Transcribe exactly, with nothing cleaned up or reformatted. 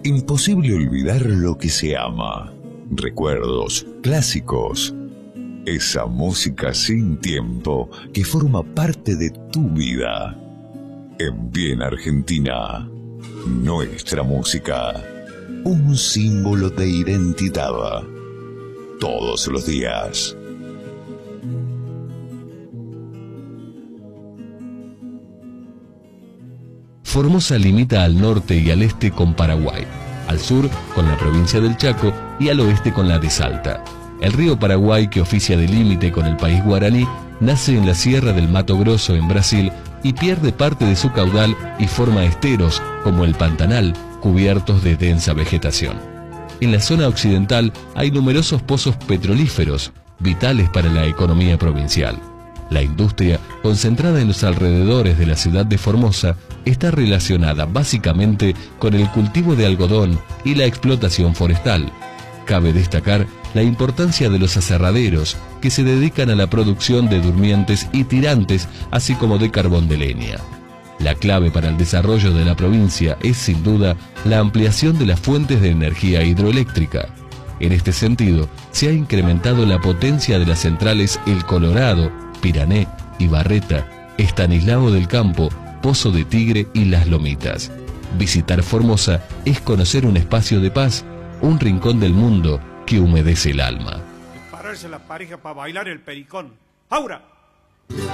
Imposible olvidar lo que se ama. Recuerdos, clásicos. Esa música sin tiempo que forma parte de tu vida. En Bien Argentina, nuestra música, un símbolo de identidad. Todos los días. Formosa limita al norte y al este con Paraguay, al sur con la provincia del Chaco y al oeste con la de Salta. El río Paraguay, que oficia de límite con el país guaraní, nace en la Sierra del Mato Grosso en Brasil y pierde parte de su caudal y forma esteros como el Pantanal, cubiertos de densa vegetación. En la zona occidental hay numerosos pozos petrolíferos, vitales para la economía provincial. La industria, concentrada en los alrededores de la ciudad de Formosa, está relacionada básicamente con el cultivo de algodón y la explotación forestal. Cabe destacar la importancia de los aserraderos, que se dedican a la producción de durmientes y tirantes, así como de carbón de leña. La clave para el desarrollo de la provincia es, sin duda, la ampliación de las fuentes de energía hidroeléctrica. En este sentido, se ha incrementado la potencia de las centrales El Colorado, Pirané, Ibarreta, Estanislao del Campo, Pozo de Tigre y Las Lomitas. Visitar Formosa es conocer un espacio de paz, un rincón del mundo que humedece el alma. Pararse la pareja para bailar el pericón. ¡Aura!